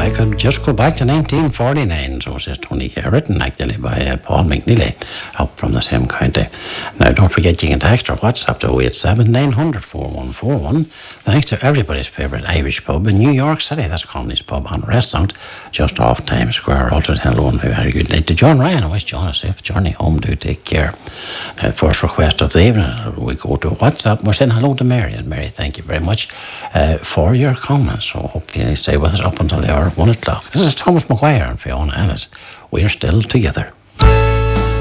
I could just go back to 1949, so says Tony, written actually by Paul McNeely, up from the same county. Now, don't forget you can text or WhatsApp to 087 900 4141. Thanks to everybody's favourite Irish pub in New York City. That's Conley's Pub and Restaurant, just off Times Square. Also, hello and very good night to John Ryan. I wish John a safe journey home. Do take care. First request of the evening, we go to WhatsApp. We're saying hello to Mary. And Mary, thank you very much for your comments. So hope you stay with us up until the hour of 1 o'clock. This is Thomas Maguire and Fiona Ellis. We're still together.